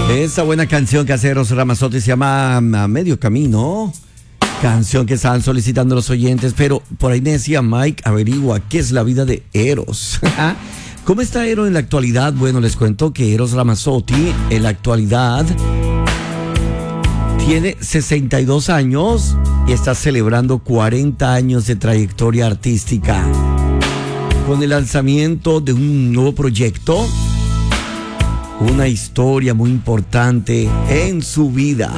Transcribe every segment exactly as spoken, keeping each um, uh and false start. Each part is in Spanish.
Esa buena canción que hace Eros Ramazzotti se llama A Medio Camino. Canción que estaban solicitando los oyentes, pero por ahí me decía Mike, averigua qué es la vida de Eros. ¿Cómo está Eros en la actualidad? Bueno, les cuento que Eros Ramazzotti en la actualidad tiene sesenta y dos años y está celebrando cuarenta años de trayectoria artística con el lanzamiento de un nuevo proyecto, una historia muy importante en su vida.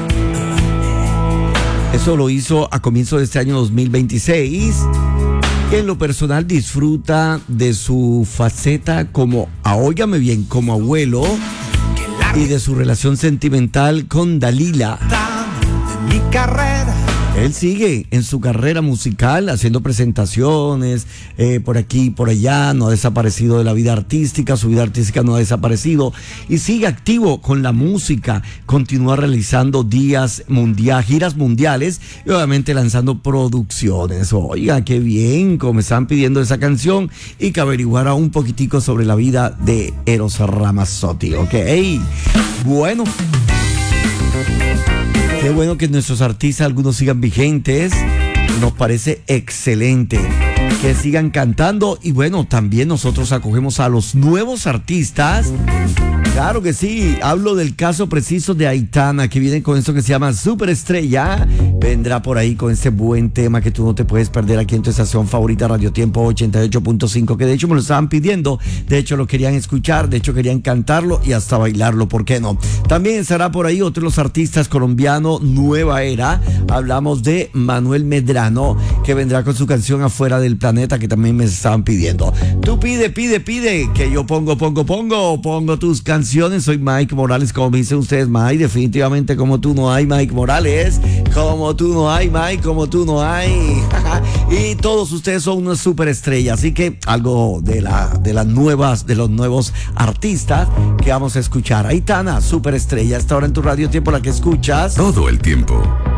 Eso lo hizo a comienzo de este año dos mil veintiséis. En lo personal disfruta de su faceta como, óigame bien, como abuelo y de su relación sentimental con Dalila. Mi carrera. Él sigue en su carrera musical, haciendo presentaciones eh, por aquí y por allá, no ha desaparecido de la vida artística, su vida artística no ha desaparecido y sigue activo con la música, continúa realizando días mundiales, giras mundiales y obviamente lanzando producciones. Oiga, qué bien, como me están pidiendo esa canción y que averiguara un poquitico sobre la vida de Eros Ramazzotti, ¿ok? Bueno. Qué bueno que nuestros artistas, algunos sigan vigentes, nos parece excelente que sigan cantando y bueno, también nosotros acogemos a los nuevos artistas. Claro que sí, hablo del caso preciso de Aitana, que viene con esto que se llama Superestrella. Vendrá por ahí con este buen tema que tú no te puedes perder aquí en tu estación favorita, Radio Tiempo ochenta y ocho punto cinco, que de hecho me lo estaban pidiendo, de hecho lo querían escuchar, de hecho querían cantarlo y hasta bailarlo, ¿por qué no? También estará por ahí otro de los artistas colombianos, nueva era, hablamos de Manuel Medrano, que vendrá con su canción Afuera del Planeta, que también me estaban pidiendo. Tú pide, pide, pide, que yo pongo, pongo, pongo, pongo tus canciones. Soy Mike Morales, como me dicen ustedes, Mike, definitivamente como tú no hay, Mike Morales, como tú no hay, Mike, como tú no hay. Y todos ustedes son una superestrella, así que algo de la de las nuevas, de los nuevos artistas que vamos a escuchar. Aitana, superestrella, esta hora en tu Radio Tiempo, la que escuchas todo el tiempo.